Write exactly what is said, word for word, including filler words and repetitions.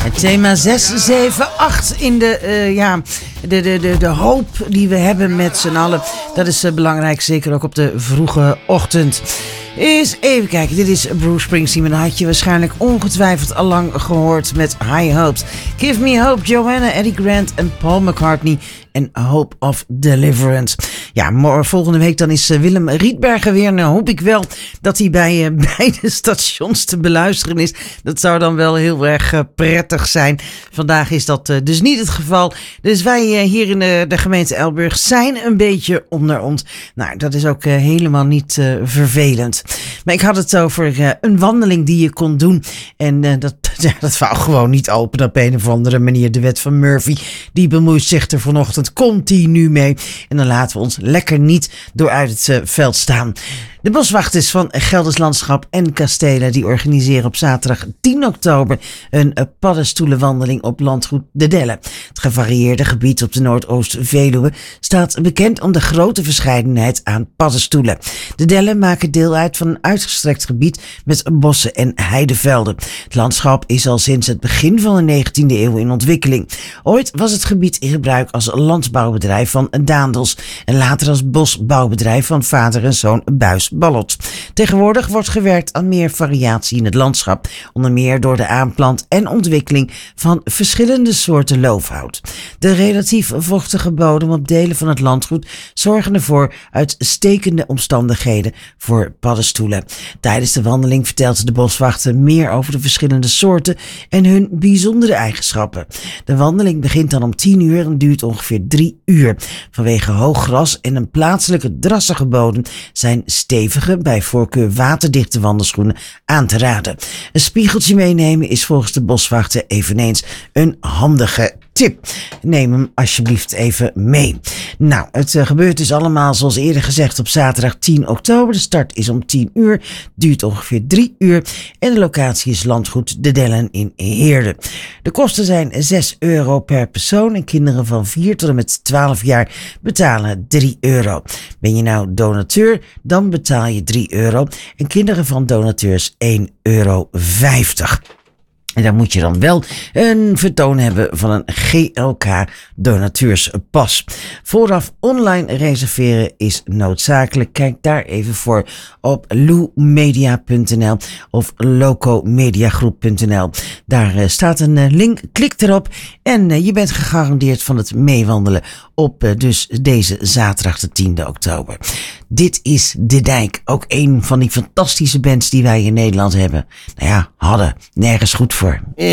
Het thema zes, zeven, acht in de, uh, ja, de, de, de, de hoop die we hebben met z'n allen. Dat is uh, belangrijk, zeker ook op de vroege ochtend. Eens even kijken, dit is Bruce Springsteen. Dat had je waarschijnlijk ongetwijfeld al lang gehoord met High Hopes. Give Me Hope, Joanna, Eddie Grant en Paul McCartney en Hope of Deliverance. Ja, volgende week dan is Willem Rietbergen weer. Nou hoop ik wel dat hij bij uh, beide stations te beluisteren is. Dat zou dan wel heel erg uh, prettig zijn. Vandaag is dat uh, dus niet het geval. Dus wij uh, hier in de, de gemeente Elburg zijn een beetje onder ons. Nou, dat is ook uh, helemaal niet uh, vervelend. Maar ik had het over uh, een wandeling die je kon doen. En uh, dat, ja, dat wou gewoon niet open op een of andere manier. De wet van Murphy, die bemoeit zich er vanochtend continu mee. En dan laten we ons lekker niet door uit het uh, veld staan. De boswachters van Gelders Landschap en Kastelen die organiseren op zaterdag tien oktober een uh, paddenstoelenwandeling op landgoed De Delle. Het gevarieerde gebied op de Noordoost-Veluwe staat bekend om de grote verscheidenheid aan paddenstoelen. De Delle maken deel uit van een uitgestrekt gebied met bossen en heidevelden. Het landschap is al sinds het begin van de negentiende eeuw in ontwikkeling. Ooit was het gebied in gebruik als landbouwbedrijf van Daendels en later als bosbouwbedrijf van vader en zoon Buys Ballot. Tegenwoordig wordt gewerkt aan meer variatie in het landschap, onder meer door de aanplant en ontwikkeling van verschillende soorten loofhout. De relatief vochtige bodem op delen van het landgoed zorgen ervoor uitstekende omstandigheden voor paddenstoelen. Tijdens de wandeling vertelt de boswachter meer over de verschillende soorten en hun bijzondere eigenschappen. De wandeling begint dan om tien uur en duurt ongeveer drie uur. Vanwege hoog gras en een plaatselijke drassige bodem zijn stevige, bij voorkeur waterdichte wandelschoenen aan te raden. Een spiegeltje meenemen is volgens de boswachter eveneens een handige tip. Neem hem alsjeblieft even mee. Nou, het uh, gebeurt dus allemaal zoals eerder gezegd op zaterdag tien oktober. De start is om tien uur, duurt ongeveer drie uur en de locatie is landgoed De Dellen in Heerde. De kosten zijn zes euro per persoon en kinderen van vier tot en met twaalf jaar betalen drie euro. Ben je nou donateur, dan betaal je drie euro en kinderen van donateurs één euro vijftig. En dan moet je dan wel een vertoon hebben van een G L K-donateurspas. Vooraf online reserveren is noodzakelijk. Kijk daar even voor op loemedia punt n l of locomediagroep punt n l. Daar uh, staat een uh, link, klik erop en uh, je bent gegarandeerd van het meewandelen op uh, dus deze zaterdag de tiende oktober. Dit is De Dijk, ook een van die fantastische bands die wij in Nederland hebben. Nou ja, hadden nergens goed voor.